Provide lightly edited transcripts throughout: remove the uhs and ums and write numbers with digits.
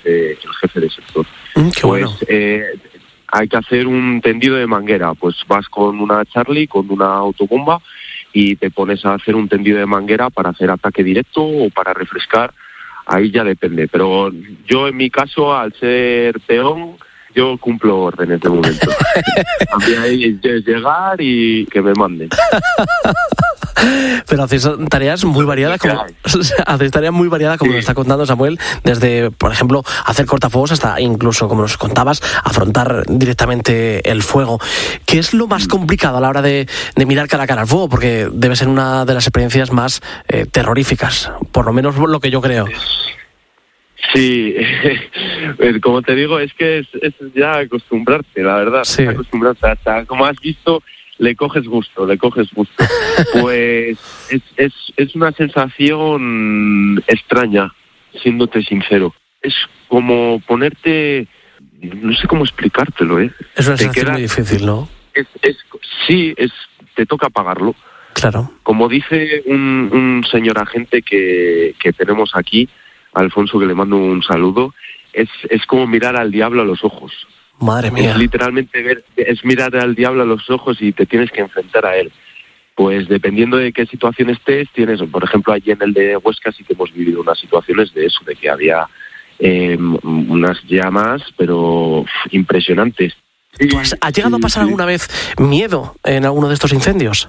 el jefe de sector. Qué bueno. Hay que hacer un tendido de manguera, pues vas con una Charlie, con una autobomba y te pones a hacer un tendido de manguera para hacer ataque directo o para refrescar, ahí ya depende. Pero yo en mi caso, al ser peón, yo cumplo órdenes de momento. A mí ahí es llegar y que me manden. Pero hacéis tareas muy variadas, como lo está contando Samuel, desde, por ejemplo, hacer cortafuegos hasta incluso, como nos contabas, afrontar directamente el fuego. ¿Qué es lo más complicado a la hora de mirar cara a cara al fuego? Porque debe ser una de las experiencias más terroríficas, por lo menos lo que yo creo. Sí, como te digo, es que es ya acostumbrarte, la verdad. Sí. Acostumbrarte, hasta como has visto, le coges gusto. Pues es una sensación extraña, siéndote sincero. Es como ponerte, no sé cómo explicártelo, ¿eh? Es una sensación muy difícil, ¿no? Te toca pagarlo. Claro. Como dice un señor agente que tenemos aquí, Alfonso, que le mando un saludo, es como mirar al diablo a los ojos. Madre mía. Es literalmente es mirar al diablo a los ojos y te tienes que enfrentar a él. Pues dependiendo de qué situación estés, por ejemplo, allí en el de Huesca sí que hemos vivido unas situaciones de eso, de que había unas llamas, pero impresionantes. ¿Has llegado a pasar alguna vez miedo en alguno de estos incendios?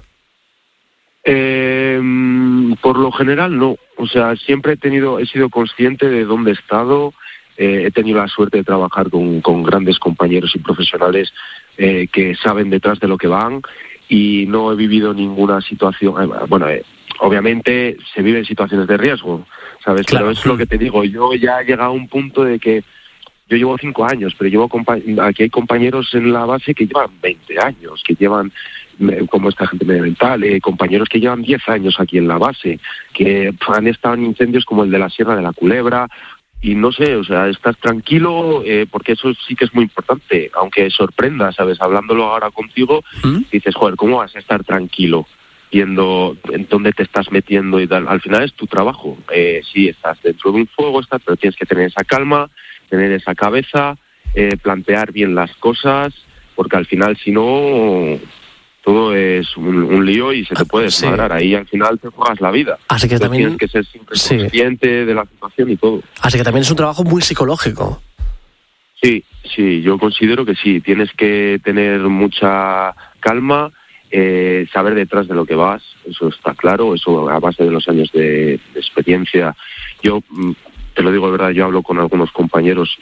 Por lo general no, o sea, siempre he sido consciente de dónde he estado, he tenido la suerte de trabajar con grandes compañeros y profesionales que saben detrás de lo que van y no he vivido ninguna situación, obviamente se viven situaciones de riesgo, ¿sabes? Claro. Pero es lo que te digo, yo ya he llegado a un punto de que yo llevo 5 años, pero aquí hay compañeros en la base que llevan 20 años, que llevan, como esta gente medioambiental, compañeros que llevan 10 años aquí en la base, que han estado en incendios como el de la Sierra de la Culebra, y no sé, o sea, estás tranquilo, porque eso sí que es muy importante, aunque sorprenda, ¿sabes? Hablándolo ahora contigo, dices, joder, ¿cómo vas a estar tranquilo viendo en dónde te estás metiendo y tal? Al final es tu trabajo. Sí, estás dentro de un fuego, pero tienes que tener esa calma, tener esa cabeza, plantear bien las cosas, porque al final, si no, todo es un lío y se te puede desmadrar. Sí. Ahí al final te juegas la vida. Así que también tienes que ser siempre consciente de la situación y todo. Así que también es un trabajo muy psicológico. Sí, yo considero que sí. Tienes que tener mucha calma, saber detrás de lo que vas, eso está claro, eso a base de los años de experiencia. Yo te lo digo de verdad, yo hablo con algunos compañeros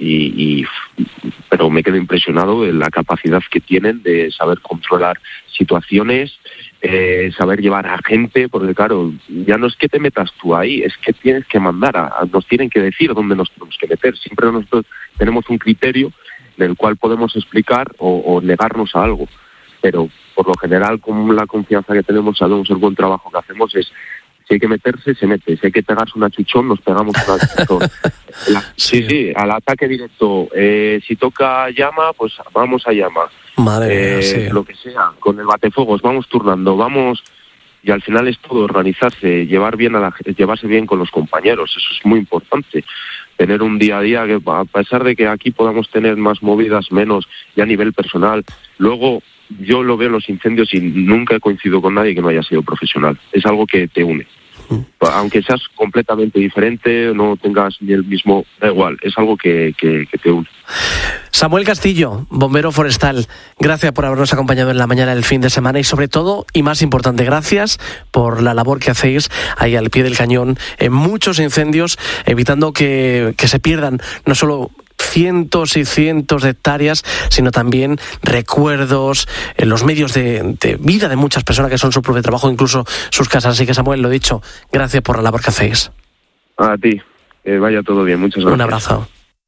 pero me quedo impresionado de la capacidad que tienen de saber controlar situaciones, saber llevar a gente, porque claro, ya no es que te metas tú ahí, es que tienes que mandar, nos tienen que decir dónde nos tenemos que meter. Siempre nosotros tenemos un criterio en el cual podemos explicar o negarnos a algo, pero por lo general, con la confianza que tenemos, sabemos el buen trabajo que hacemos, es si hay que meterse, se mete. Si hay que pegarse una chuchón, nos pegamos una chuchón. Sí, al ataque directo. Si toca llama, pues vamos a llama. Madre mía, lo que sea, con el batefuegos, vamos turnando, vamos. Y al final es todo organizarse, llevarse bien con los compañeros. Eso es muy importante. Tener un día a día que, a pesar de que aquí podamos tener más movidas, menos, ya a nivel personal, luego yo lo veo en los incendios y nunca he coincidido con nadie que no haya sido profesional. Es algo que te une. Aunque seas completamente diferente, no tengas ni el mismo, da igual, es algo que te une. Samuel Castillo, bombero forestal, gracias por habernos acompañado en la mañana del fin de semana y sobre todo, y más importante, gracias por la labor que hacéis ahí al pie del cañón en muchos incendios, evitando que se pierdan no solo cientos y cientos de hectáreas, sino también recuerdos, los medios de vida de muchas personas que son su propio trabajo, incluso sus casas. Así que, Samuel, lo dicho, gracias por la labor que hacéis. A ti, vaya todo bien, muchas gracias. Un abrazo.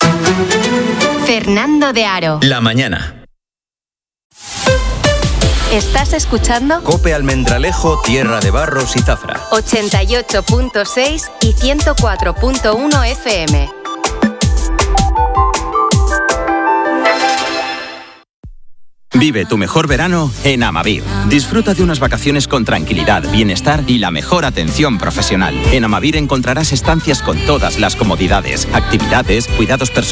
Fernando de Aro. La mañana. ¿Estás escuchando? COPE Almendralejo, Tierra de Barros y Zafra. 88.6 y 104.1 FM. Vive tu mejor verano en Amavir. Disfruta de unas vacaciones con tranquilidad, bienestar y la mejor atención profesional. En Amavir encontrarás estancias con todas las comodidades, actividades, cuidados personales